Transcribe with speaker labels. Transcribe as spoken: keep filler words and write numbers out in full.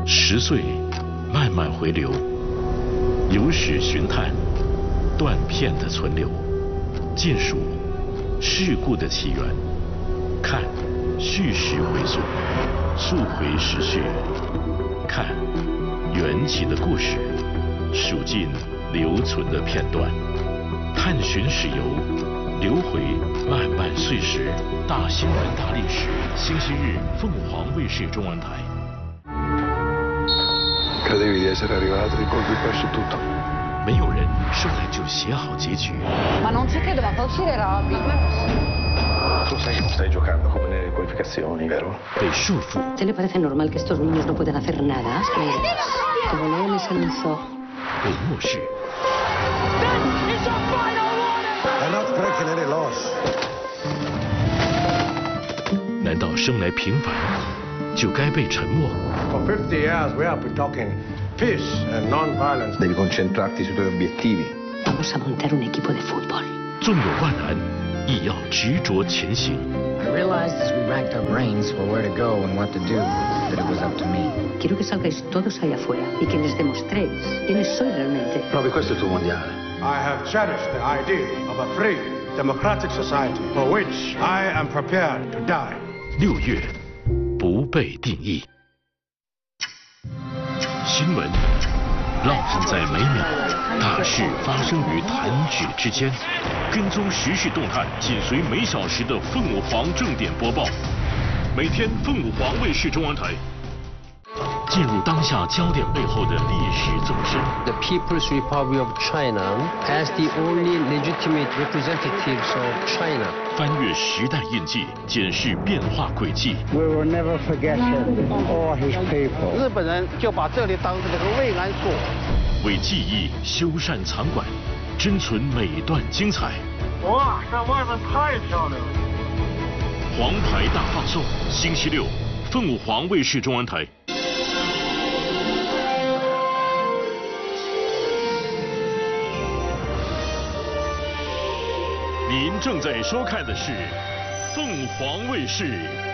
Speaker 1: 十岁慢慢回流，有史寻探，断片的存留，尽数事故的起源，看叙事回溯，溯回时序，看缘起的故事，数尽留存的片段，探寻史游，流回漫漫岁时。大新闻大历史，星期日凤凰卫视中文台。
Speaker 2: Credevi di essere arrivato di colpo e perso tutto.
Speaker 1: 没有人生来就写好结局。
Speaker 3: Ma non ci credo, ma fa uscire Robby.
Speaker 2: Tu sai che non stai giocando come nelle qualificazioni, vero?
Speaker 1: 被束缚。
Speaker 4: ¿Te le parece normal que estos niños no puedan hacer nada? Como leones en un zoo.
Speaker 1: 被漠视。
Speaker 2: È not breaking any laws.
Speaker 1: 难道生来平凡就该被沉默？
Speaker 2: For fifty years we have been talking peace and non-violence. Devi concentrarti sui tuoi obiettivi.
Speaker 4: Vamos a montar un equipo de fútbol.
Speaker 1: 纵有万难，亦要执着前行。
Speaker 5: I realized as we racked our brains for where to go and what to do, that it was up to me.
Speaker 4: Quiero que salgáis todos ahí afuera y que les demostréis quiénes sois realmente.
Speaker 2: Proprio questo è il tuo mondiale. I have cherished the idea of a free, democratic society for which I am prepared to die.
Speaker 1: 六月，不被定义。新闻烙印在每秒，大事发生于弹指之间。跟踪时事动态，紧随每小时的凤凰正点播报。每天凤凰卫视中文台。进入当下焦点背后的历史纵深。
Speaker 6: The People's Republic of China as the only legitimate representatives of China.
Speaker 1: 翻越时代印记，检视变化轨迹。
Speaker 7: We will never forget him or his people.
Speaker 8: 日本人就把这里当成了个慰安所。
Speaker 1: 为记忆修缮藏馆，珍存每段精彩。
Speaker 9: 哇，这外面太漂亮了！
Speaker 1: 黄牌大放送，星期六，凤凰卫视中文台。 您正在收看的是凤凰卫视